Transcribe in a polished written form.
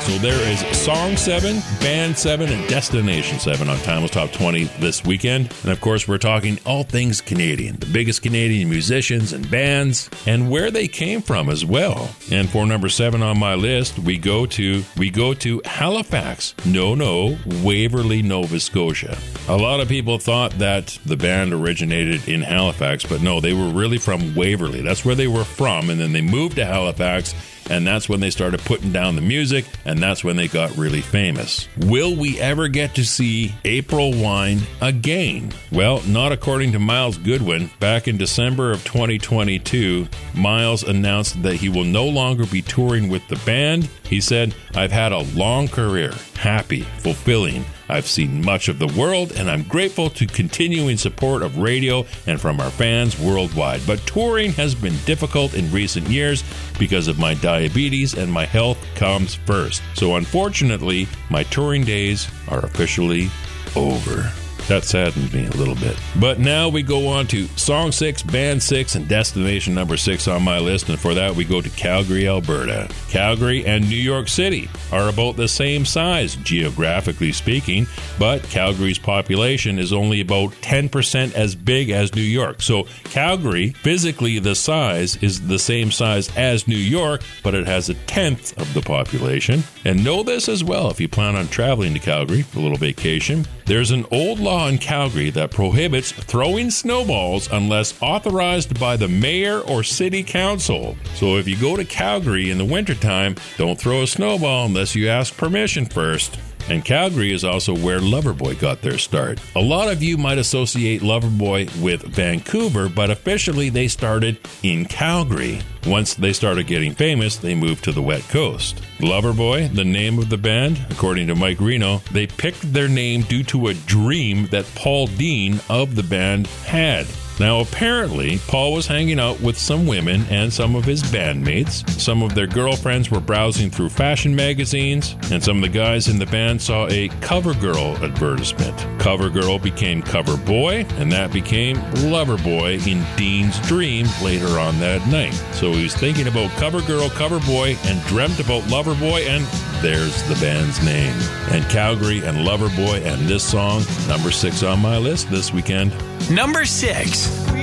So there is Song 7, Band 7, and Destination 7 on Timeless Top 20 this weekend. And of course, we're talking all things Canadian, the biggest Canadian musicians and bands, and where they came from as well. And for number 7 on my list, we go to Halifax. No, Waverly, Nova Scotia. A lot of people thought that the band originated in Halifax, but no, they were really from Waverly. That's where they were from, and then they moved to Halifax, and that's when they started putting down the music, and that's when they got really famous. Will we ever get to see April Wine again? Well, not according to Miles Goodwin. Back in December of 2022, Miles announced that he will no longer be touring with the band. He said, "I've had a long career, happy, fulfilling. I've seen much of the world, and I'm grateful to continuing support of radio and from our fans worldwide. But touring has been difficult in recent years because of my diabetes, and my health comes first. So unfortunately, my touring days are officially over." That saddened me a little bit. But now we go on to Song 6, Band 6, and Destination number 6 on my list. And for that, we go to Calgary, Alberta. Calgary and New York City are about the same size, geographically speaking, but Calgary's population is only about 10% as big as New York. So Calgary, physically the size, is the same size as New York, but it has a tenth of the population. And know this as well if you plan on traveling to Calgary for a little vacation. There's an old law in Calgary that prohibits throwing snowballs unless authorized by the mayor or city council. So if you go to Calgary in the wintertime, don't throw a snowball unless you ask permission first. And Calgary is also where Loverboy got their start. A lot of you might associate Loverboy with Vancouver, but officially they started in Calgary. Once they started getting famous, they moved to the West Coast. Loverboy, the name of the band, according to Mike Reno, they picked their name due to a dream that Paul Dean of the band had. Now, apparently, Paul was hanging out with some women and some of his bandmates. Some of their girlfriends were browsing through fashion magazines, and some of the guys in the band saw a CoverGirl advertisement. CoverGirl became CoverBoy, and that became Loverboy in Dean's dream later on that night. So he was thinking about CoverGirl, CoverBoy, and dreamt about Loverboy, and there's the band's name. And Calgary and Loverboy and this song, number 6 on my list this weekend. Number 6.